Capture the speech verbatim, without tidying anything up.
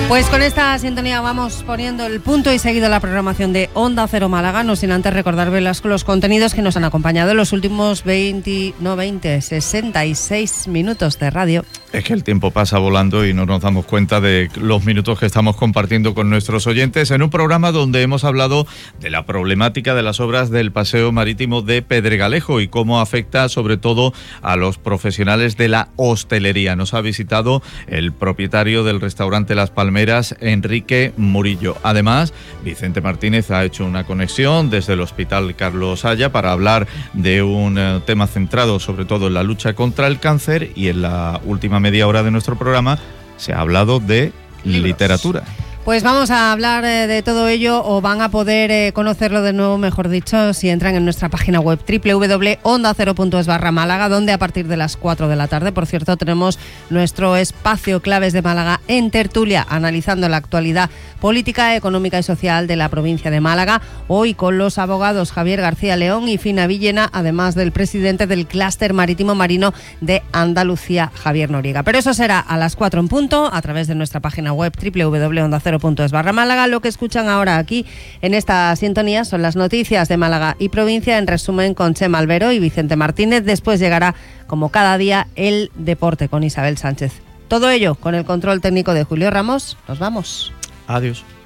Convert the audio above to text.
Pues con esta sintonía vamos poniendo el punto y seguido la programación de Onda Cero Málaga, no sin antes recordarles los contenidos que nos han acompañado en los últimos veinte, no veinte, sesenta y seis minutos de radio. Es que el tiempo pasa volando y no nos damos cuenta de los minutos que estamos compartiendo con nuestros oyentes en un programa donde hemos hablado de la problemática de las obras del paseo marítimo de Pedregalejo y cómo afecta sobre todo a los profesionales de la hostelería. Nos ha visitado el propietario del restaurante Las Palmeras, Enrique Murillo. Además, Vicente Martínez ha hecho una conexión desde el Hospital Carlos Haya para hablar de un uh, tema centrado sobre todo en la lucha contra el cáncer, y en la última media hora de nuestro programa se ha hablado de libros. Literatura. Pues vamos a hablar eh, de todo ello, o van a poder eh, conocerlo de nuevo, mejor dicho, si entran en nuestra página web doble u doble u doble u punto onda cero punto es barra Málaga, donde a partir de las cuatro de la tarde, por cierto, tenemos nuestro espacio Claves de Málaga en tertulia, analizando la actualidad política, económica y social de la provincia de Málaga, hoy con los abogados Javier García León y Fina Villena, además del presidente del Clúster Marítimo Marino de Andalucía, Javier Noriega. Pero eso será a las cuatro en punto, a través de nuestra página web doble u doble u doble u punto onda cero punto es barra Málaga. Lo que escuchan ahora aquí en esta sintonía son las noticias de Málaga y provincia, en resumen con Chema Albero y Vicente Martínez. Después llegará, como cada día, el deporte con Isabel Sánchez. Todo ello con el control técnico de Julio Ramos. Nos vamos. Adiós.